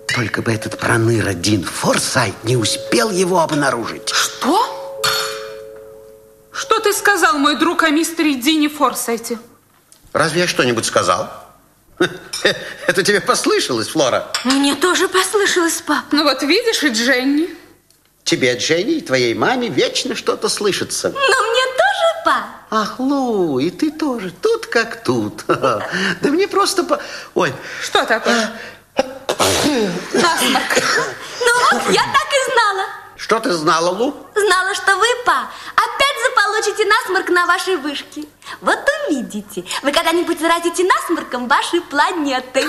Только бы этот проныра Дин Форсайт не успел его обнаружить. Что? Что ты сказал, мой друг, о мистере Дине Форсайте? Разве я что-нибудь сказал? Это тебе послышалось, Флора? Мне тоже послышалось, пап. Ну вот видишь, и Дженни. Тебе, Дженни, и твоей маме вечно что-то слышится. Но мне тоже, пап. Ах, Лу, и ты тоже. Тут как тут. Да мне просто... Ой. Что такое? Насморк. Ну вот, я так и знала. Что ты знала, Лу? Знала, что вы, па, опять заполучите насморк на вашей вышке. Вот увидите. Вы когда-нибудь заразите насморком ваши планеты.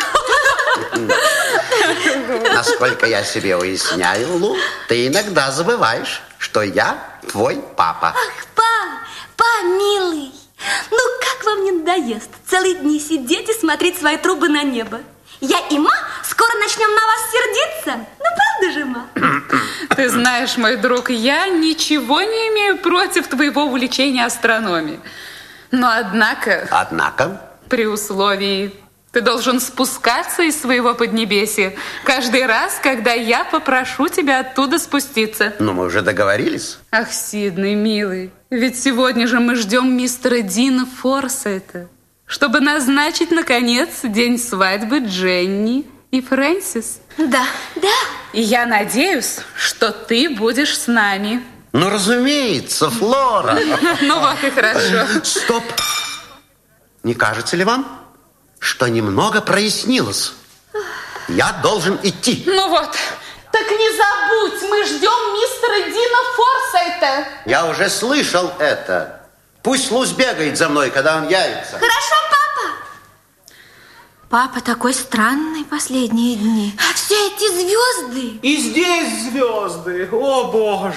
Насколько я себе уясняю, Лу, ты иногда забываешь, что я твой папа. Ах, па, милый. Ну, как вам не надоест целые дни сидеть и смотреть свои трубы на небо? Я и ма скоро начнем на вас сердиться. Ну, правда же, ма? Ты знаешь, мой друг, я ничего не имею против твоего увлечения астрономией. Но однако... Однако? При условии... Ты должен спускаться из своего поднебесья каждый раз, когда я попрошу тебя оттуда спуститься. Ну, мы уже договорились. Ах, Сидней, милый, ведь сегодня же мы ждем мистера Дина Форсайта, чтобы назначить, наконец, день свадьбы Дженни и Фрэнсис. Да. И я надеюсь, что ты будешь с нами. Ну, разумеется, Флора. Ну вот и хорошо. Стоп. Не кажется ли вам, что немного прояснилось? Я должен идти. Ну вот. Так не забудь, мы ждем мистера Дина Форсайта. Я уже слышал это. Пусть Лу сбегает за мной, когда он явится. Хорошо, папа. Папа такой странный последние дни. А все эти звезды. И здесь звезды. О, Боже.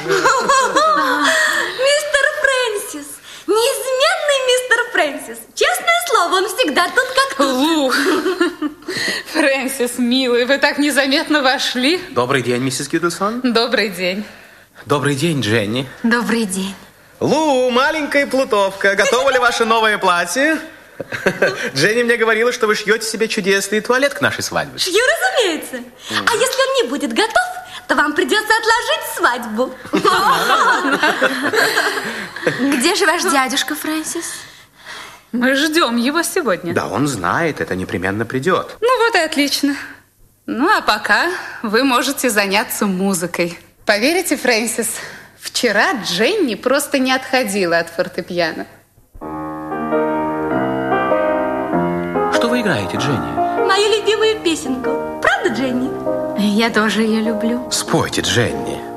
Мистер Фрэнсис. Неизменный мистер Фрэнсис. Честное слово, он всегда тут как тут. Лу. Фрэнсис, милый, вы так незаметно вошли. Добрый день, миссис Киддлсон. Добрый день. Добрый день, Дженни. Добрый день. Лу, маленькая плутовка, готово ли ваше новое платье? Дженни мне говорила, что вы шьете себе чудесный туалет к нашей свадьбе. Шью, разумеется. А если он не будет готов, то вам придется отложить свадьбу. Где же ваш дядюшка, Фрэнсис? Мы ждем его сегодня. Да, он знает, это непременно придет. Ну вот и отлично. Ну а пока вы можете заняться музыкой. Поверите, Фрэнсис, вчера Дженни просто не отходила от фортепиано. Что вы играете, Дженни? Мою любимую песенку. Правда, Дженни? Я тоже ее люблю. Спойте, Дженни.